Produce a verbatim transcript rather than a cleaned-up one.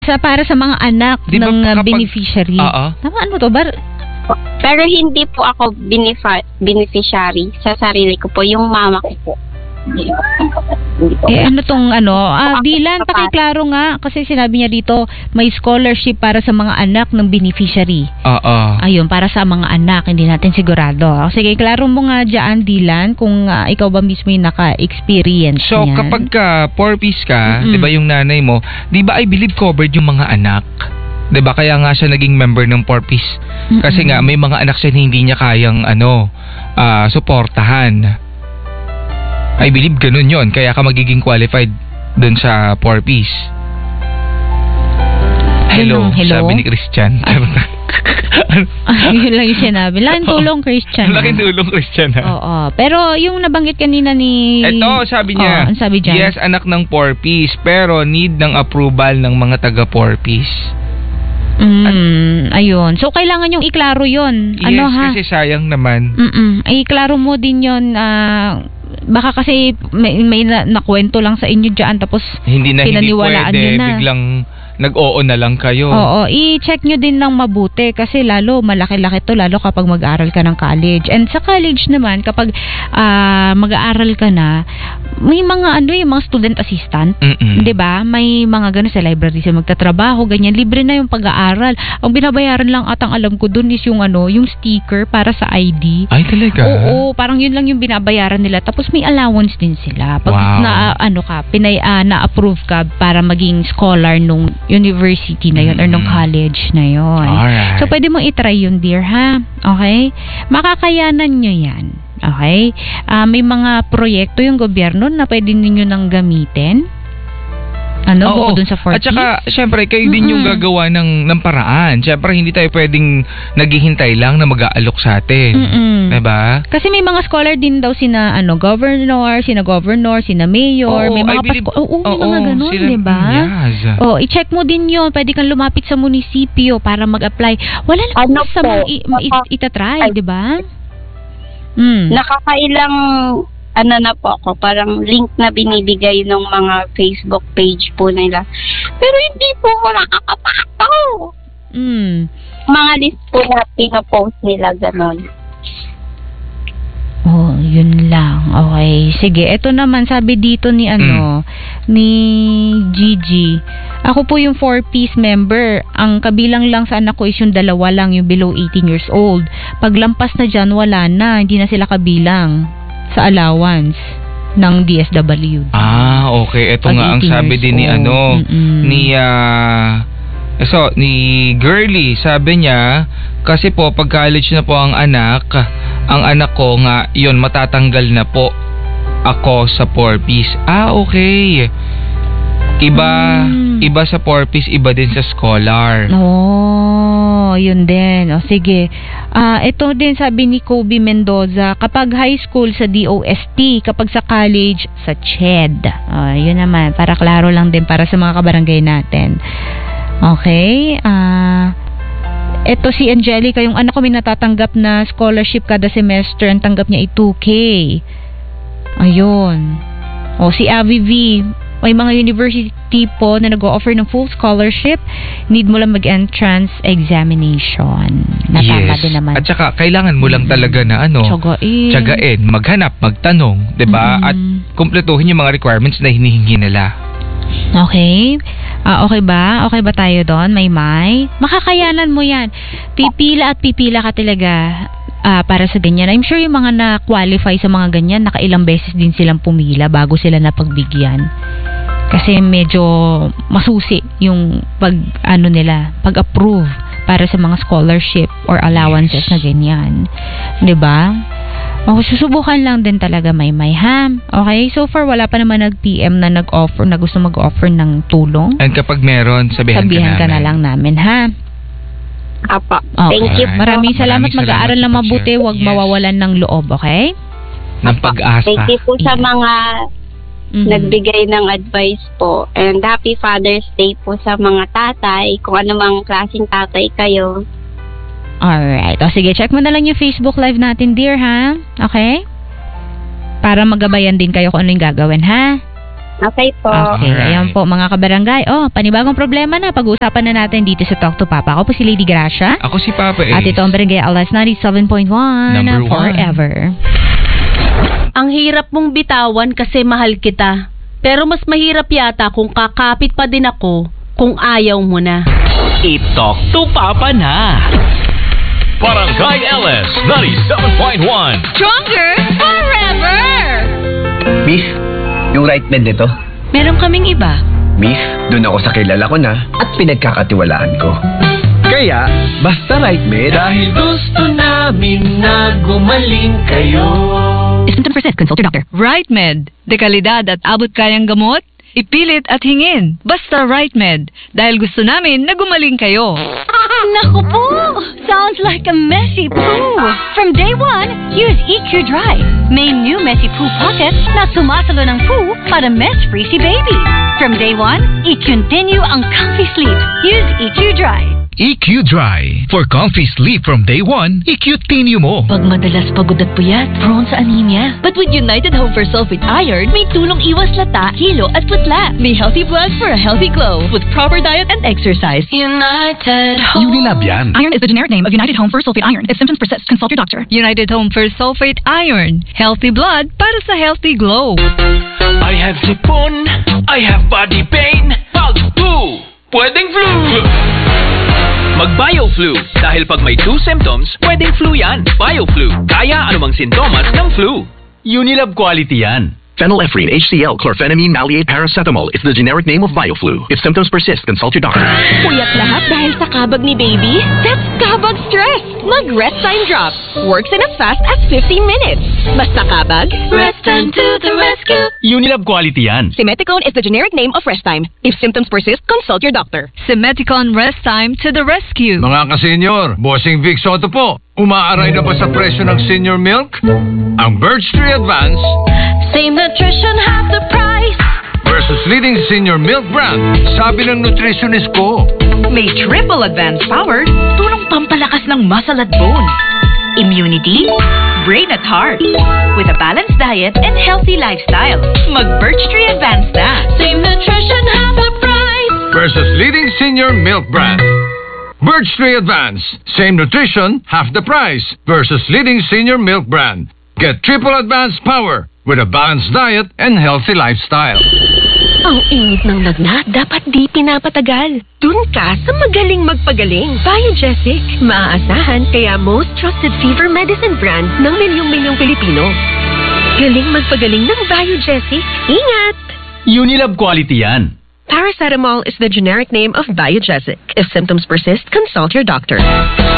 sa para sa mga anak Di ba ng uh, kapag- beneficiary. Oo. Tama ano to? Bar Pero hindi po ako benefi- beneficiary sa sarili ko po, yung mama ko po. Hindi po. eh ano tong ano? Ah, Dylan, pakiklaro nga kasi sinabi niya dito may scholarship para sa mga anak ng beneficiary. Oo. Ayun, para sa mga anak, hindi natin sigurado. Sige, klaro mo nga dyan, Dylan, kung ah, ikaw ba mismo yung naka-experience So, niyan. kapag ka four piece ka, Mm-mm. di ba yung nanay mo, di ba I believe covered yung mga anak? Di ba kaya nga siya naging member ng four piece? Kasi Mm-mm. nga, may mga anak siya na hindi niya kayang, ano, ah, suportahan. I believe ganun yon, kaya ka magiging qualified dun sa four piece. Hello, Yun ang hello? sabi ni Christian. Ah, yun lang yung sinabi. Laking tulong, Christian. Laking ah. tulong, Christian. ha? Oo. Pero yung nabanggit kanina ni... Ito, sabi niya, Oh, ang sabi dyan? yes, anak ng four piece, pero need ng approval ng mga taga four piece. Mm, ayun. So, kailangan yung iklaro yun. Yes, Ano ha? kasi sayang naman. Mm-mm. Ay, klaro mo din yun. ah, baka kasi may, may na, nakwento lang sa inyo dyan tapos Hindi na hindi pinaniwalaan pwede, nyo na. biglang nag-oo na lang kayo. Oo, i-check nyo din ng mabuti kasi lalo malaki-laki to lalo kapag mag-aaral ka ng college. And sa college naman kapag ah, mag-aaral ka na, may mga ano yung mga student assistant, Mm-mm. 'di ba? May mga ganun sa library sa magtatrabaho, ganyan, libre na yung pag-aaral. Ang binabayaran lang at ang alam ko doon is yung ano, yung sticker para sa I D. Ay, talaga? Oo, parang yun lang yung binabayaran nila. Tapos may allowance din sila. Pag Wow. na ano ka, pinay ah, na-approve ka para maging scholar nung university na yun or nung Mm. college na yun. Alright. So pwede mo i-try yun, dear, ha? Okay? Makakayanan nyo yan. Okay? Ah, may mga proyekto yung gobyerno na pwede ninyo nang gamitin. Ano? Oo. Bukod dun sa At forty. saka, syempre, kayo din yung Mm-mm. gagawa ng, ng paraan. Syempre, hindi tayo pwedeng naghihintay lang na mag-aalok sa atin. Mm-mm. Diba? Kasi may mga scholar din daw sina ano governor, sina governor, sina mayor, Oo, may I mga believe- pasko. Oo, may oo, mga ganun, sila- 'di ba? Yes. Oh, i-check mo din 'yon. Pwede kang lumapit sa munisipyo para mag-apply. Wala na Ano sa po? mga i- i- itatry, Ay. 'di ba? Mm. Nakakailang ano na po ako, parang link na binibigay ng mga Facebook page po nila. Pero hindi po ako nakakapasok. Mm. Mga list po na pinapost nila, ganon. Oh, yun lang. Okay. Sige, ito naman sabi dito ni ano, ni Gigi. Ako po yung four-piece member. Ang kabilang lang sa anak ko is yung dalawa lang, yung below eighteen years old. Paglampas na dyan, wala na. Hindi na sila kabilang sa allowance ng D S W D. Ah, okay. Ito Pag nga ang eighteen sabi years din ni old. ano, Mm-mm. ni ah, so, ni Girly, sabi niya, kasi po pag college na po ang anak, ang anak ko nga, yun, matatanggal na po ako sa four piece. Ah, okay. Iba, Mm. iba sa four piece, iba din sa scholar. Oh, yun din. O sige. Ah, ito din sabi ni Kobe Mendoza, kapag high school sa D O S T, kapag sa college sa C H E D. Ah, yun naman, para klaro lang din para sa mga kabarangay natin. Okay? Ah, ito si Angelica, yung anak ko may natatanggap na scholarship kada semester, ang tanggap niya ay two K. Ayun. O si Avi V, may mga university po na nag-o-offer ng full scholarship. Need mo lang mag-entrance examination. Natama Yes. din naman. At saka, kailangan mo lang Mm-mm. talaga na ano, Tsagain. tsagain, maghanap, magtanong, 'di ba? Mm-mm. At kumpletuhin yung mga requirements na hinihingi nila. Okay. Ah, okay ba? Okay ba tayo doon? May may? Makakayanan mo yan. Pipila at pipila ka talaga ah, para sa ganyan. I'm sure yung mga na-qualify sa mga ganyan, nakailang beses din silang pumila bago sila napagbigyan. Kasi medyo masusi yung pag, ano nila, pag-approve para sa mga scholarship or allowances Yes. na ganyan. 'Di ba? O, susubukan lang din talaga may may ha. Okay? So far, wala pa naman nag-P M na nag-offer, na gusto mag-offer ng tulong. And kapag meron, sabihan, Sabihan ka, ka, na namin. lang namin, ha? Apa. Okay. Thank you. Alright. Maraming salamat. Maraming Mag-aaral salamat na sa mabuti. pag-share. Huwag Yes. mawawalan ng loob, okay? Ng pag-asa. Thank you po sa Yes. mga Mhm. nagbigay ng advice po. And happy Father's Day po sa mga tatay. Kung ano mang klaseng tatay kayo. Alright. O sige, check mo na lang yung Facebook Live natin, dear, ha? Okay? Para magabayan din kayo kung ano yung gagawin, ha? Okay po. Okay, Alright. ayan po mga kabarangay. Oh, panibagong problema na. Pag-uusapan na natin dito sa Talk to Papa. Ako po si Lady Gracia. Ako si Papa Ace. At ito ang Barangay Alas ninety-seven point one. Number one. Forever. Ang hirap mong bitawan kasi mahal kita. Pero mas mahirap yata kung kakapit pa din ako kung ayaw mo na. I-talk to Papa na. Barangay L S ninety-seven point one. Stronger forever! Miss, yung right med nito. Meron kaming iba. Miss, doon ako sa kilala ko na at pinagkakatiwalaan ko. Kaya, basta right med. Dahil gusto namin na gumaling kayo. If symptoms persist, consult your doctor. RightMed. Dekalidad at abot kayang gamot? Ipilit at hingin. Basta RightMed. Dahil gusto namin na gumaling kayo. Naku po! Sounds like a messy poo. From day one, use E Q Dry. May new messy poo pocket na sumasalo ng poo para mess-free si baby. From day one, i-continue ang comfy sleep. Use E Q Dry. E Q Dry. For comfy sleep from day one, i-continue mo. Pag madalas pagod at puyat, prone sa anemia. But with United Home for Sulfate Iron, may tulong iwas lata, hilo at putla. May healthy blood for a healthy glow with proper diet and exercise. United Home. Unilab yan. Iron is the generic name of United Home for Sulfate Iron. If symptoms persist, consult your doctor. United Home for Sulfate Iron. Healthy blood para sa healthy glow. I have sipon. I have body pain. Pag flu. Pwedeng flu. Mag-BioFlu. Dahil pag may two symptoms, pwedeng flu yan. BioFlu. Kaya anumang sintomas ng flu. Unilab quality yan. Phenylephrine, H C L, chlorphenamine, maleate, paracetamol is the generic name of BioFlu. If symptoms persist, consult your doctor. Puyat lahat dahil sa kabag ni baby? That's kabag stress. Mag-Rest Time Drops. Works in as fast as fifteen minutes. Basta kabag, Rest Time to the rescue. Unilab quality yan. Simeticone is the generic name of Rest Time. If symptoms persist, consult your doctor. Simeticone Rest Time to the rescue. Mga ka-senior, Bossing Vic Soto po. Umaaray na ba sa presyo ng senior milk? Ang Birch Tree Advance Same nutrition, half the price. versus leading senior milk brand. Sabi ng nutritionist ko. May triple advanced power, tulong pampalakas ng muscle at bone, immunity, brain at heart, with a balanced diet and healthy lifestyle. Mag-Birch Tree Advance na. Same nutrition, half the price. Versus leading senior milk brand. Birch Tree Advance. Same nutrition, half the price. Versus leading senior milk brand. Get triple advanced power with a balanced diet and healthy lifestyle. Ang init ng lagnat, dapat di pinapatagal. Dun ka sa magaling magpagaling. Biogesic. Maaasahan kaya most trusted fever medicine brand ng milyong-milyong Pilipino. Galing magpagaling ng Biogesic. Ingat! Unilab quality yan. Paracetamol is the generic name of Biogesic. If symptoms persist, consult your doctor.